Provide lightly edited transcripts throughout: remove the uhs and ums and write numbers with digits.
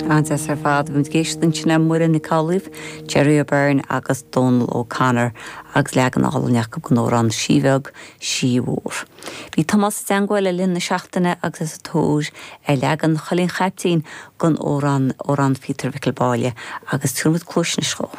Antas ar fad bhfuil géistan sinna muir na cáilíh, Jerry O'Byrne agus Donal O'Connor agus legan álaneach go gnórán síbheag síomhór. Bhí Thomas Dangwell a linn na seachtaine agus is a tóir legan cholín chaiptín gon órán Peter Vickelbáile agus túmid clúis na sco.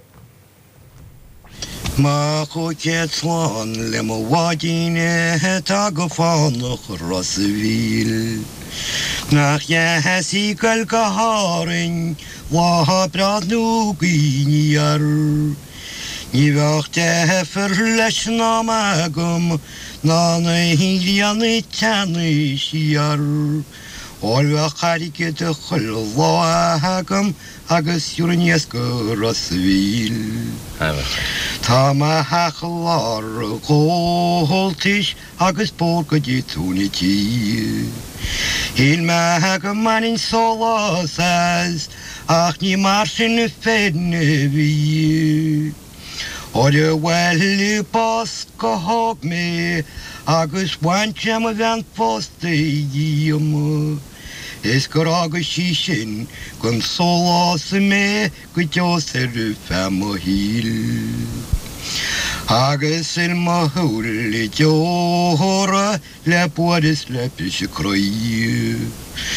Ma go cetlán le mo bhádíine tá go fánach Rossaville. Nach hesí gael go hárin watha brad nú gíníar. Ní bheocht hefur leis ná magam ná na hílianna teanna siar. Olbheach charige de chulhagam agus siúrnías go Rossaville. Tá ma hachlar góholtis agus bór go dí túna tí. Híl me go manin solasas ach ní mar sin na fédna bhí. Oda bhfuil bos go thug mé agus bhainte a bhean fósta díama. Is go agus sí sin gon sólasa mé go deosar fem híl. Agus il mahúil i deóra le buadas le pise croí.